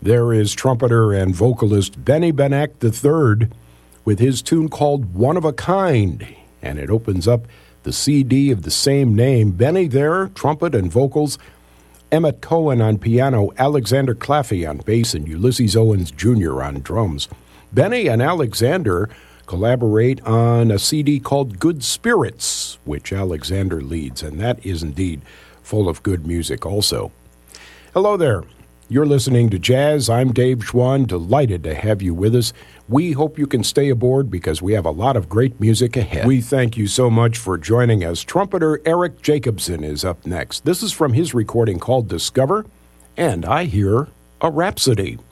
There is trumpeter and vocalist Benny Benek III with his tune called One of a Kind, and it opens up the CD of the same name. Benny there, trumpet and vocals, Emmett Cohen on piano, Alexander Claffey on bass, and Ulysses Owens Jr. on drums. Benny and Alexander collaborate on a CD called Good Spirits, which Alexander leads, and that is indeed full of good music also. Hello there. You're listening to Jazz. I'm Dave Schwann, delighted to have you with us. We hope you can stay aboard because we have a lot of great music ahead. We thank you so much for joining us. Trumpeter Eric Jacobson is up next. This is from his recording called Discover, and I hear a Rhapsody.